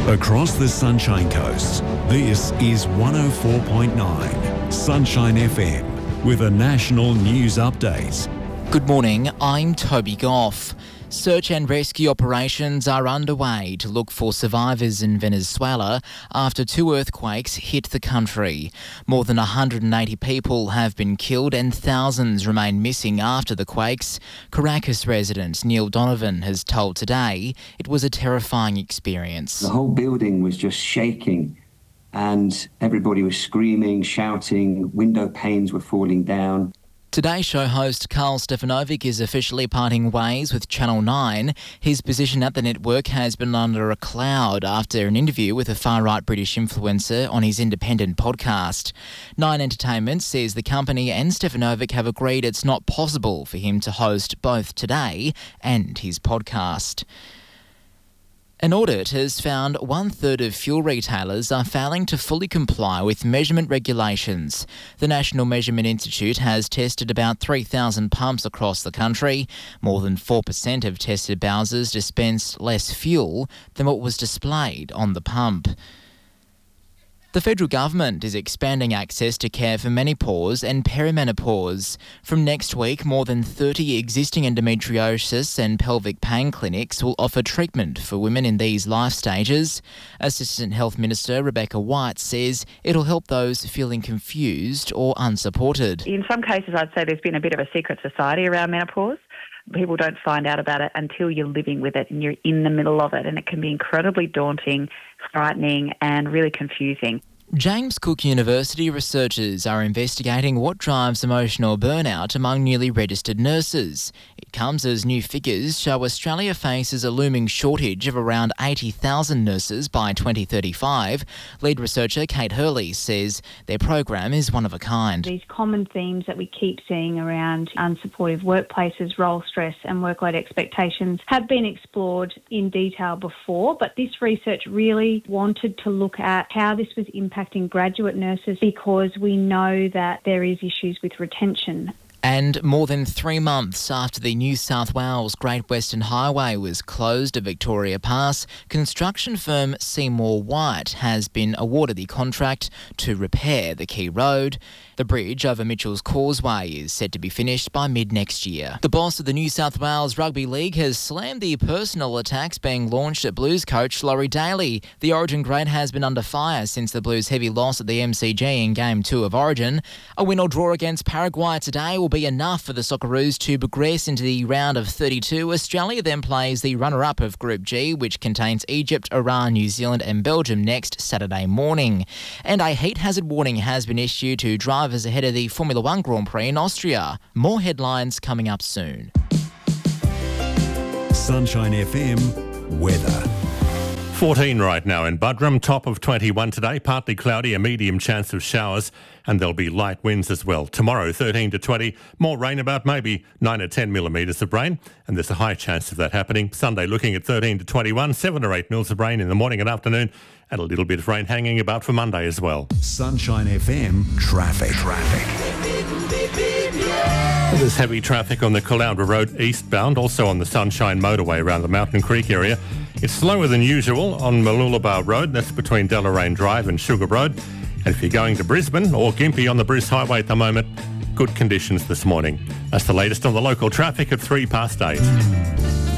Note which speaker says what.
Speaker 1: Across the Sunshine Coast, this is 104.9 Sunshine FM with a national news update.
Speaker 2: Good morning, I'm Toby Goff. Search and rescue operations are underway to look for survivors in Venezuela after two earthquakes hit the country. More than 180 people have been killed and thousands remain missing after the quakes. Caracas resident Neil Donovan has told Today it was a terrifying experience.
Speaker 3: The whole building was just shaking and everybody was screaming, shouting, window panes were falling down.
Speaker 2: Today's show host Carl Stefanovic is officially parting ways with Channel 9. His position at the network has been under a cloud after an interview with a far-right British influencer on his independent podcast. Nine Entertainment says the company and Stefanovic have agreed it's not possible for him to host both Today and his podcast. An audit has found 1/3 of fuel retailers are failing to fully comply with measurement regulations. The National Measurement Institute has tested about 3,000 pumps across the country. More than 4% of tested Bowsers dispensed less fuel than what was displayed on the pump. The federal government is expanding access to care for menopause and perimenopause. From next week, more than 30 existing endometriosis and pelvic pain clinics will offer treatment for women in these life stages. Assistant Health Minister Rebecca White says it'll help those feeling confused or unsupported.
Speaker 4: In some cases, I'd say there's been a bit of a secret society around menopause. People don't find out about it until you're living with it and you're in the middle of it, and it can be incredibly daunting, frightening and really confusing.
Speaker 2: James Cook University researchers are investigating what drives emotional burnout among newly registered nurses. It comes as new figures show Australia faces a looming shortage of around 80,000 nurses by 2035. Lead researcher Kate Hurley says their program is one of a kind.
Speaker 5: These common themes that we keep seeing around unsupportive workplaces, role stress and workload expectations have been explored in detail before, but this research really wanted to look at how this was impacting graduate nurses because we know that there is issues with retention.
Speaker 2: And more than 3 months after the New South Wales Great Western Highway was closed at Victoria Pass, construction firm Seymour White has been awarded the contract to repair the key road. The bridge over Mitchell's Causeway is set to be finished by mid-next year. The boss of the New South Wales Rugby League has slammed the personal attacks being launched at Blues coach Laurie Daly. The Origin great has been under fire since the Blues' heavy loss at the MCG in Game 2 of Origin. A win or draw against Paraguay today will be enough for the Socceroos to progress into the round of 32. Australia then plays the runner-up of Group G, which contains Egypt, Iran, New Zealand and Belgium next Saturday morning. And a heat hazard warning has been issued to drivers ahead of the Formula One Grand Prix in Austria. More headlines coming up soon.
Speaker 1: Sunshine FM weather.
Speaker 6: 14 right now in Buderim, top of 21 today, partly cloudy, a medium chance of showers, and there'll be light winds as well. Tomorrow, 13 to 20, more rain, about maybe 9 or 10 millimetres of rain, and there's a high chance of that happening. Sunday looking at 13 to 21, 7 or 8 mils of rain in the morning and afternoon, and a little bit of rain hanging about for Monday as well.
Speaker 1: Sunshine FM traffic.
Speaker 6: There's heavy traffic on the Caloundra Road eastbound, also on the Sunshine Motorway around the Mountain Creek area. It's slower than usual on Mooloolaba Road, that's between Deloraine Drive and Sugar Road. And if you're going to Brisbane or Gympie on the Bruce Highway at the moment, good conditions this morning. That's the latest on the local traffic at 8:03.